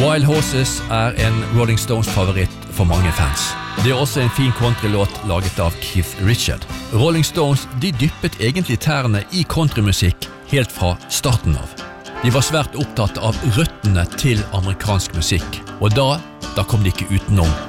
Wild Horses en Rolling Stones-favoritt for mange fans. Det også en fin countrylåt laget av Keith Richards. Rolling Stones de dyppet egentlig tærne i countrymusikk helt fra starten av. De var svært opptatt av røttene til amerikansk musikk, og da kom de ikke utenom